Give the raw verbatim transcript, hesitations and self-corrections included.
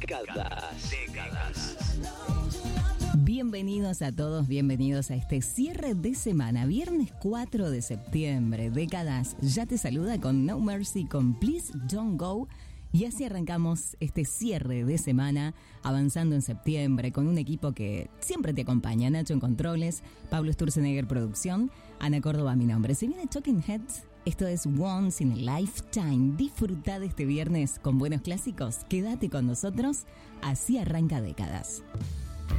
Décadas. Décadas. Bienvenidos a todos, bienvenidos a este cierre de semana, viernes cuatro de septiembre. Décadas ya te saluda con No Mercy, con Please Don't Go. Y así arrancamos este cierre de semana, avanzando en septiembre, con un equipo que siempre te acompaña. Nacho en controles, Pablo Sturzenegger producción, Ana Córdoba mi nombre. Se viene Talking Heads, esto es Once in a Lifetime. Disfruta de este viernes con buenos clásicos, quédate con nosotros, así arranca Décadas.